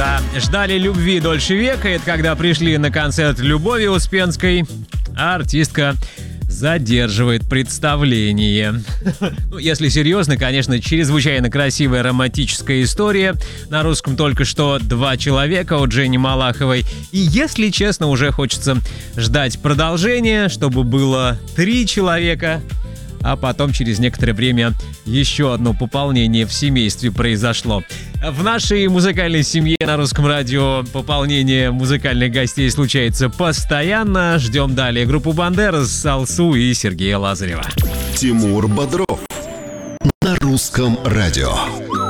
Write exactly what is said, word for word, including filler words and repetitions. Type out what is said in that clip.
Да, ждали любви дольше века. Это когда пришли на концерт Любови Успенской, а артистка задерживает представление. Ну, если серьезно, конечно, чрезвычайно красивая романтическая история. На русском только что «Два человека» от Жени Малаховой. И, если честно, уже хочется ждать продолжения, чтобы было «Три человека», а потом через некоторое время еще одно пополнение в семействе произошло. В нашей музыкальной семье на Русском радио пополнение музыкальных гостей случается постоянно. Ждем далее группу «Бандерас», Алсу и Сергея Лазарева. Тимур Бодров на Русском радио.